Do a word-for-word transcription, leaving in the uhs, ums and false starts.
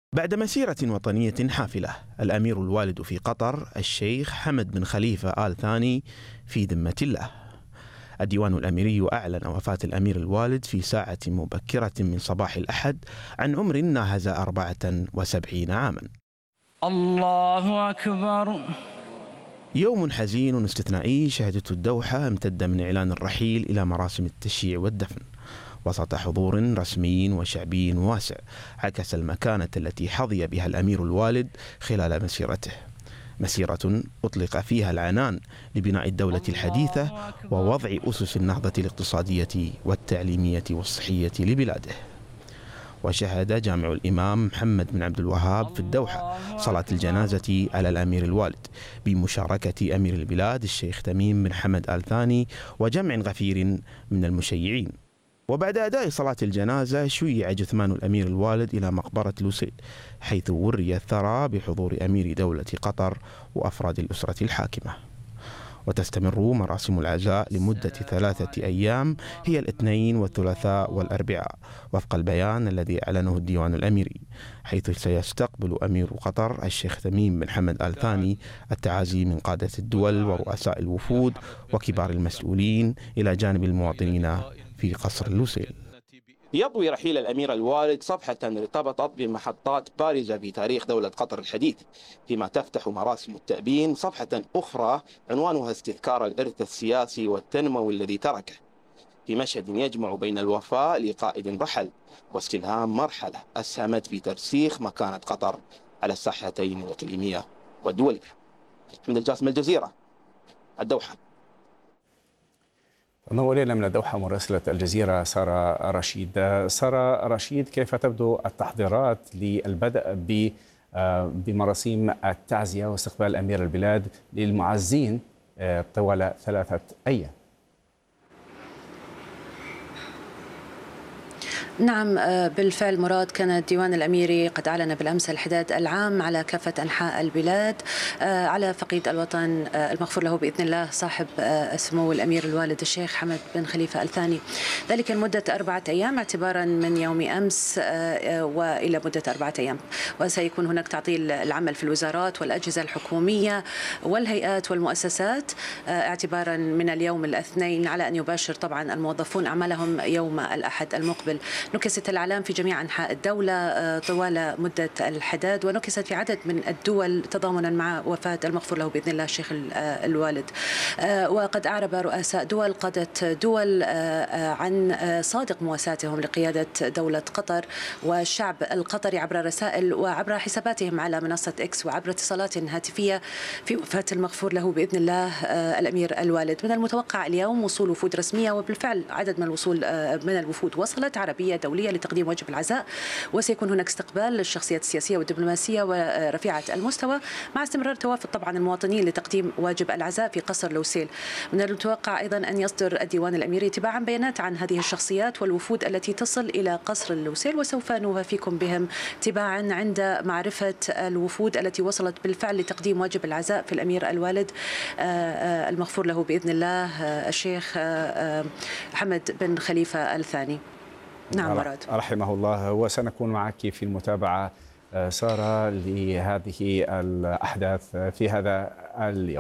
بعد مسيرة وطنية حافلة، الأمير الوالد في قطر الشيخ حمد بن خليفة آل ثاني في ذمة الله. الديوان الأميري أعلن وفاة الأمير الوالد في ساعة مبكرة من صباح الأحد عن عمر ناهز أربعة وسبعين عاما. الله أكبر. يوم حزين استثنائي شهدته الدوحة امتد من إعلان الرحيل إلى مراسم التشييع والدفن وسط حضور رسمي وشعبي واسع عكس المكانة التي حظي بها الأمير الوالد خلال مسيرته، مسيرة أطلق فيها العنان لبناء الدولة الحديثة ووضع أسس النهضة الاقتصادية والتعليمية والصحية لبلاده. وشهد جامع الإمام محمد بن عبد الوهاب في الدوحة صلاة الجنازة على الأمير الوالد بمشاركة أمير البلاد الشيخ تميم بن حمد آل ثاني وجمع غفير من المشيعين. وبعد أداء صلاة الجنازة شيع جثمان الأمير الوالد إلى مقبرة لوسيل، حيث وري الثرى بحضور أمير دولة قطر وأفراد الأسرة الحاكمة. وتستمر مراسم العزاء لمدة ثلاثة أيام هي الاثنين والثلاثاء والأربعاء وفق البيان الذي أعلنه الديوان الأميري، حيث سيستقبل أمير قطر الشيخ تميم بن حمد آل ثاني التعازي من قادة الدول ورؤساء الوفود وكبار المسؤولين إلى جانب المواطنين في قصر لوسيل. يضوي رحيل الأمير الوالد صفحة ارتبطت بمحطات بارزة في تاريخ دولة قطر الحديث، فيما تفتح مراسم التأبين صفحة أخرى عنوانها استذكار الإرث السياسي والتنموي الذي تركه، في مشهد يجمع بين الوفاء لقائد رحل واستلهام مرحلة أسهمت في ترسيخ مكانة قطر على الساحتين الإقليمية والدولية. حمد الجاسم، الجزيرة، الدوحة. انضم الينا من الدوحه مراسله الجزيره ساره رشيد. ساره رشيد، كيف تبدو التحضيرات للبدء بمراسيم التعزيه واستقبال امير البلاد للمعزين طوال ثلاثه ايام؟ نعم بالفعل مراد، كان الديوان الأميري قد أعلن بالأمس الحداد العام على كافة أنحاء البلاد على فقيد الوطن المغفور له بإذن الله صاحب السمو الأمير الوالد الشيخ حمد بن خليفة آل ثاني، ذلك لمدة أربعة أيام اعتبارا من يوم أمس وإلى مدة أربعة أيام. وسيكون هناك تعطيل العمل في الوزارات والأجهزة الحكومية والهيئات والمؤسسات اعتبارا من اليوم الاثنين، على أن يباشر طبعا الموظفون أعمالهم يوم الأحد المقبل. نكست الأعلام في جميع أنحاء الدولة طوال مدة الحداد، ونكست في عدد من الدول تضامنا مع وفاة المغفور له بإذن الله الشيخ الوالد. وقد أعرب رؤساء دول قادة دول عن صادق مواساتهم لقيادة دولة قطر والشعب القطري عبر رسائل وعبر حساباتهم على منصة إكس وعبر اتصالات هاتفية في وفاة المغفور له بإذن الله الأمير الوالد. من المتوقع اليوم وصول وفود رسمية، وبالفعل عدد من الوصول من الوفود وصلت عربية دولية لتقديم واجب العزاء، وسيكون هناك استقبال للشخصيات السياسية والدبلوماسية ورفيعة المستوى، مع استمرار توافد طبعا المواطنين لتقديم واجب العزاء في قصر لوسيل. من المتوقع أيضا أن يصدر الديوان الأميري تباعا بيانات عن هذه الشخصيات والوفود التي تصل إلى قصر لوسيل، وسوف نوافيكم بهم تباعا عند معرفة الوفود التي وصلت بالفعل لتقديم واجب العزاء في الأمير الوالد المغفور له بإذن الله الشيخ حمد بن خليفة آل ثاني. نعم مراد، رحمه الله. وسنكون معك في المتابعة سارة لهذه الأحداث في هذا اليوم.